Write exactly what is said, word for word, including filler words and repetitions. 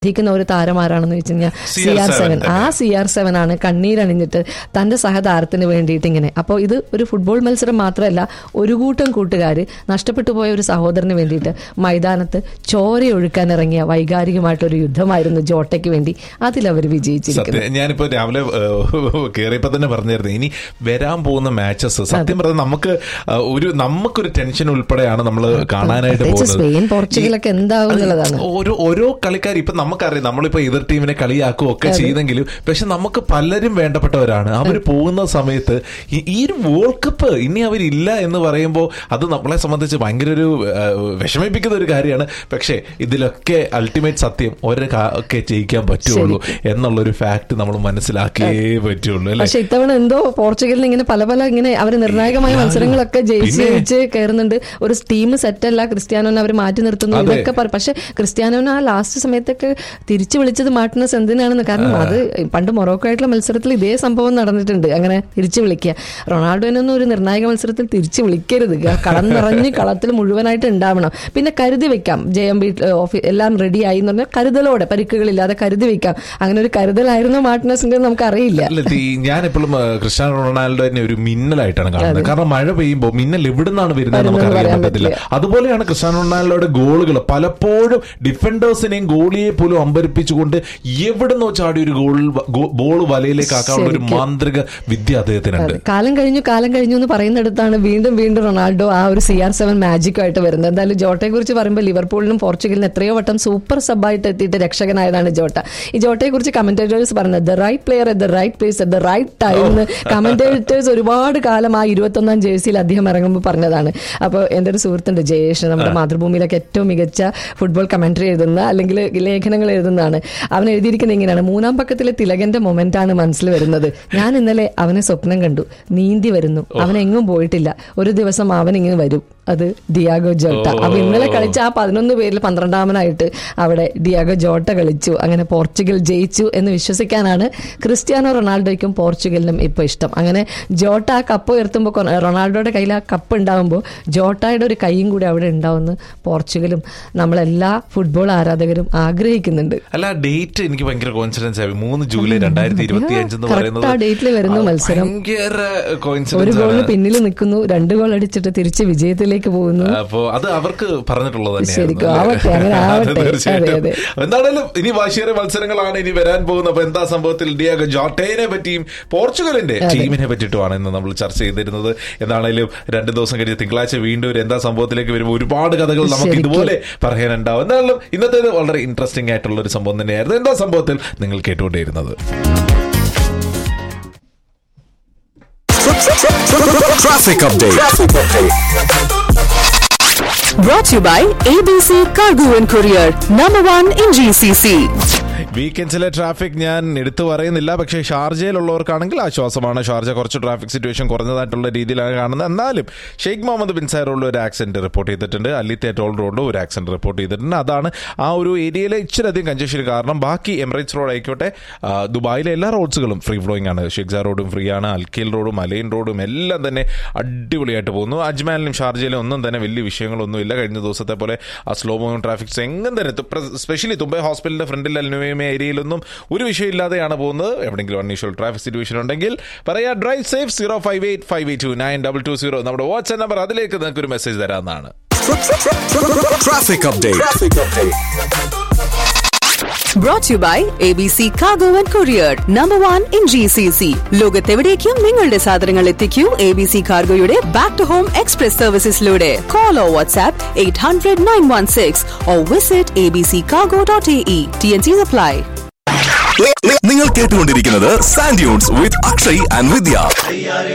ിക്കുന്ന ഒരു താരമാരാണെന്ന് വെച്ച് കഴിഞ്ഞാൽ സി ആർ സെവൻ. ആ സി ആർ സെവൻ ആണ് കണ്ണീരണിഞ്ഞിട്ട് തന്റെ സഹതാരത്തിന് വേണ്ടിയിട്ട് ഇങ്ങനെ. അപ്പോൾ ഇത് ഒരു ഫുട്ബോൾ മത്സരം മാത്രമല്ല, ഒരു കൂട്ടം കൂട്ടുകാര് നഷ്ടപ്പെട്ടു പോയ ഒരു സഹോദരന് വേണ്ടിയിട്ട് മൈതാനത്ത് ചോരയൊഴുക്കാൻ ഇറങ്ങിയ വൈകാരികമായിട്ടൊരു യുദ്ധമായിരുന്നു ജോട്ടയ്ക്ക് വേണ്ടി. അതിലവർ വിജയിച്ചിരിക്കുന്നു. ഞാനിപ്പോ രാവിലെ കയറിയപ്പോ തന്നെ പറഞ്ഞായിരുന്നു, ഇനി വരാൻ പോകുന്ന മാച്ചസ് സത്യം പറഞ്ഞാൽ നമുക്ക് ഒരു നമുക്കൊരു ടെൻഷൻ ഉൾപ്പെടെയാണ് നമ്മൾ കാണാനായിട്ട് പോകുന്നത്. സ്പെയിൻ പോർച്ചുഗലൊക്കെ എന്താവും എന്നുള്ളതാണ്. ഓരോ ഓരോ കളിക്കാർ ഇപ്പൊ നമുക്കറിയാം, നമ്മളിപ്പോ എതിർ ടീമിനെ കളിയാക്കുക ഒക്കെ ചെയ്തെങ്കിലും പക്ഷെ നമുക്ക് പലരും വേണ്ടപ്പെട്ടവരാണ്. അവർ പോകുന്ന സമയത്ത് ഈ ഒരു വേൾഡ് കപ്പ് ഇനി അവരില്ല എന്ന് പറയുമ്പോൾ അത് നമ്മളെ സംബന്ധിച്ച് ഭയങ്കര ഒരു വിഷമിപ്പിക്കുന്ന ഒരു കാര്യമാണ്. പക്ഷെ ഇതിലൊക്കെ അൾട്ടിമേറ്റ് സത്യം ഒരൊക്കെ ജയിക്കാൻ പറ്റുള്ളൂ എന്നുള്ളൊരു ഫാക്ട് നമ്മൾ മനസ്സിലാക്കിയേ പറ്റുള്ളൂ അല്ലെ. പക്ഷെ ഇത്തവണ എന്തോ പോർച്ചുഗലിന് ഇങ്ങനെ പല പല ഇങ്ങനെ അവർ നിർണായകമായ മത്സരങ്ങളൊക്കെ ജയിച്ച് ജയിച്ച് കയറുന്നുണ്ട്. ഒരു ടീം സെറ്റല്ല, ക്രിസ്ത്യാനോനെ അവർ മാറ്റി നിർത്തുന്നു ഇതൊക്കെ. പക്ഷെ ക്രിസ്ത്യാനോനെ ആ ലാസ്റ്റ് സമയത്തൊക്കെ തിരിച്ചു വിളിച്ചത് മാർട്ടിനസ് എന്തിനാണെന്ന്. കാരണം അത് പണ്ട് മൊറോക്കോ ആയിട്ടുള്ള മത്സരത്തിൽ ഇതേ സംഭവം നടന്നിട്ടുണ്ട്. അങ്ങനെ തിരിച്ചു വിളിക്കുക. റൊണാൾഡോനൊന്നും ഒരു നിർണായക മത്സരത്തിൽ തിരിച്ചു വിളിക്കരുത്. കളം നിറഞ്ഞ് കളത്തിൽ മുഴുവനായിട്ട് ഉണ്ടാവണം. പിന്നെ കരുതി വെക്കാം, ജയം വീട്ടിൽ എല്ലാം റെഡി ആയി എന്ന് പറഞ്ഞാൽ കരുതലോടെ, പരിക്കുകളില്ലാതെ കരുതി വെക്കാം. അങ്ങനെ ഒരു കരുതലായിരുന്നു മാർട്ടിനസിന്റെ നമുക്ക് അറിയില്ല. ഞാൻ എപ്പോഴും ക്രിസ്ത്യാനോ റൊണാൾഡോനെ ഒരു മിന്നലായിട്ടാണ് കാണുന്നത്. കാരണം മഴ പെയ്യുമ്പോൾ മിന്നൽ എവിടുന്നാണ് വരുന്നത് നമുക്ക് അറിയാൻ പറ്റത്തില്ല. അതുപോലെയാണ് ക്രിസ്ത്യാനോ റൊണാൾഡോയുടെ ഗോളുകൾ പലപ്പോഴും ഡിഫൻഡേഴ്സിനെയും ഗോളിയെ പോലും അമ്പരിപ്പിച്ചുകൊണ്ട് എവിടുന്നോ ചാടി ഒരു ഗോൾ ബോൾ വലയിലേക്ക് ആക്കാനുള്ള ഒരു മാന്ത്രിക വിദ്യ അദ്ദേഹത്തിനുണ്ട്. കാലം കഴിഞ്ഞു കാലം കഴിഞ്ഞു എന്ന് പറയുന്നിടത്താണ് വീണ്ടും വീണ്ടും റൊണാൾഡോ ആ ഒരു സി ആർ സെവൻ മാജിക്കായിട്ട് വരുന്നത്. എന്തായാലും ജോട്ടയെ കുറിച്ച് പറയുമ്പോൾ ലിവർപൂളിനും പോർച്ചുഗലിനും എത്രയോ വട്ടം സൂപ്പർ സബായിട്ട് എത്തിയിട്ട് രക്ഷകനായതാണ് ജോട്ട. ഈ ജോട്ടയെ കുറിച്ച് കമന്റേറ്റേഴ്സ് പറഞ്ഞത് the right player at the right place at the right time എന്ന് കമന്റേറ്റേഴ്സ് ഒരുപാട് കാലം ആ ഇരുപത്തൊന്നാം ജേഴ്സിയിൽ അദ്ദേഹം ഇറങ്ങുമ്പോൾ പറഞ്ഞതാണ്. അപ്പോൾ എൻ്റെ ഒരു സുഹൃത്തുണ്ട് ജയേഷ്, നമ്മുടെ മാതൃഭൂമിയിലൊക്കെ ഏറ്റവും മികച്ച ഫുട്ബോൾ കമന്ററി എഴുതുന്ന അല്ലെങ്കിൽ ലേഖനങ്ങൾ എഴുതുന്നതാണ്. അവൻ എഴുതിയിരിക്കുന്നത് ഇങ്ങനെയാണ്: മൂന്നാം പക്കത്തിലെ തിലകന്റെ മൊമെന്റ് ആണ് മനസ്സിൽ വരുന്നത്. ഞാൻ ഇന്നലെ അവനെ സ്വപ്നം കണ്ടു, നീന്തി വരുന്നു, അവൻ എങ്ങും പോയിട്ടില്ല, ഒരു ദിവസം അവൻ ഇങ്ങനെ വരും, അത് ഡിയാഗോ ജോട്ട. അപ്പൊ ഇന്നലെ കളിച്ച ആ പതിനൊന്ന് പേരിൽ പന്ത്രണ്ടാമനായിട്ട് അവിടെ ഡിയാഗോ ജോട്ട കളിച്ചു. അങ്ങനെ പോർച്ചുഗൽ ജയിച്ചു എന്ന് വിശ്വസിക്കാനാണ് ക്രിസ്ത്യാനോ റൊണാൾഡോയ്ക്കും പോർച്ചുഗലിനും ഇപ്പൊ ഇഷ്ടം. അങ്ങനെ ജോട്ട ആ കപ്പ് ഉയർത്തുമ്പോൾ റൊണാൾഡോയുടെ കയ്യിൽ ആ കപ്പ് ഉണ്ടാവുമ്പോൾ ജോട്ടയുടെ ഒരു കൈയും കൂടി അവിടെ ഉണ്ടാവുമെന്ന് പോർച്ചുഗലും നമ്മളെല്ലാ ഫുട്ബോൾ ആരാധകരും ആഗ്രഹിക്കുന്നുണ്ട്. അല്ല, ഡേറ്റ് എനിക്ക് ഭയങ്കര കോയിൻസിഡൻസ് ആയി. മൂന്ന് ജൂലൈ രണ്ടായിരത്തി ഇരുപത്തി അഞ്ച് എന്ന് പറയുന്നത് ആ ഡേറ്റിൽ വരുന്നു മത്സരം. ഒരു ഗോളിന് പിന്നിൽ നിൽക്കുന്നു, രണ്ട് ഗോൾ അടിച്ചിട്ട് തിരിച്ച് വിജയത്തിലേക്ക് പോകുന്നു. അപ്പോ അത് അവർക്ക് പറഞ്ഞിട്ടുള്ളത് തന്നെയാണ്. എന്താണേലും ഇനി വാശിയേറിയ മത്സരങ്ങളാണ് ഇനി വരാൻ പോകുന്നത്. അപ്പൊ എന്താ സംഭവത്തിൽ ഡിയാഗോ ജോട്ടയെ പറ്റിയും പോർച്ചുഗലിന്റെ ടീമിനെ പറ്റിയിട്ടുമാണ് ഇന്ന് നമ്മൾ ചർച്ച ചെയ്തിരുന്നത്. എന്താണേലും രണ്ടു ദിവസം കഴിഞ്ഞ് തിങ്കളാഴ്ച വീണ്ടും ഒരു എന്താ സംഭവത്തിലേക്ക് വരുമ്പോൾ ഒരുപാട് കഥകൾ നമുക്ക് ഇതുപോലെ പറയാനുണ്ടാവും. എന്തായാലും ഇന്നത്തേത് വളരെ ഇൻട്രസ്റ്റിംഗ് ആയിട്ടുള്ള ഒരു സംഭവം തന്നെയായിരുന്നു എന്താ സംഭവത്തിൽ നിങ്ങൾ കേട്ടുകൊണ്ടിരുന്നത്. Traffic update. Brought to you by A B C Cargo and Courier, number one in G C C. വീക്കെൻഡ്സിലെ traffic ഞാൻ എടുത്തു പറയുന്നില്ല, പക്ഷേ ഷാർജയിലുള്ളവർക്കാണെങ്കിൽ ആശ്വാസമാണ്. ഷാർജ കുറച്ച് ട്രാഫിക് സിറ്റുവേഷൻ കുറഞ്ഞതായിട്ടുള്ള രീതിയിലാണ് കാണുന്നത്. എന്നാലും ഷെയ്ഖ് മുഹമ്മദ് ബിൻ സായർ റോഡിൽ ഒരു ആക്സിഡന്റ് റിപ്പോർട്ട് ചെയ്തിട്ടുണ്ട്. അലിത്തെ ടോൾ റോഡിലും ഒരു ആക്സിഡന്റ് റിപ്പോർട്ട് ചെയ്തിട്ടുണ്ട്. അതാണ് ആ ഒരു ഏരിയയിലെ ഇച്ചിരി അധികം കൺജഷൻ കാരണം. ബാക്കി എമിറേറ്റ്സ് റോഡ് ആയിക്കോട്ടെ, ദുബായിലെ എല്ലാ റോഡ്സുകളും ഫ്രീ ഫ്ലോയിങ് ആണ്. ഷെയ്ഖ് റോഡും ഫ്രീ ആണ്. അൽക്കീൽ റോഡും മലൈൻ റോഡും എല്ലാം തന്നെ അടിപൊളിയായിട്ട് പോകുന്നു. അജ്മാനിലും ഷാർജയിലും ഒന്നും തന്നെ വലിയ വിഷയങ്ങളൊന്നുമില്ല. കഴിഞ്ഞ ദിവസത്തെ പോലെ ആ സ്ലോ മൂവിംഗ് ട്രാഫിക്സ് എങ്ങും തന്നെ, സ്പെഷ്യലി തുമ്പെ ഹോസ്പിറ്റലിന്റെ ഫ്രണ്ടിൽ അൽനുവൈമ ഏരിയയിലൊന്നും ഒരു വിഷയമില്ലാതെയാണ് പോകുന്നത്. എവിടെയെങ്കിലും അൺയൂഷ്വൽ ട്രാഫിക് സിറ്റുവേഷൻ ഉണ്ടെങ്കിൽ പറയാ drive safe. Zero five eight five eight to nine double two zero നമ്മുടെ വാട്സ്ആപ്പ് നമ്പർ. അതിലേക്ക് നിങ്ങൾക്ക് ഒരു message തരാവുന്നതാണ്. Traffic update. Brought to you by A B C Cargo and Courier, number one in G C C. ലോകത്തെവിടേക്കും നിങ്ങളുടെ സാധനങ്ങൾ എത്തിക്കൂ A B C കാർഗോയുടെ back to home express സർവീസസിലൂടെ. Call or WhatsApp eight hundred nine one six or visit a b c cargo dot a e. T N Cs apply. നിങ്ങൾ കേട്ടുകൊണ്ടിരിക്കുന്നത് sand dunes with Akshay and Vidya.